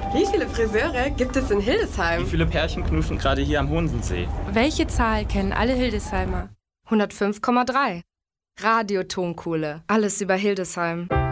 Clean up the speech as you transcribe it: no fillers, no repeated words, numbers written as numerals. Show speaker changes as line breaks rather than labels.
Wie viele Friseure gibt es in Hildesheim?
Wie viele Pärchen knuschen gerade hier am Honsensee?
Welche Zahl kennen alle Hildesheimer?
105,3. Radio Tonkohle. Alles über Hildesheim.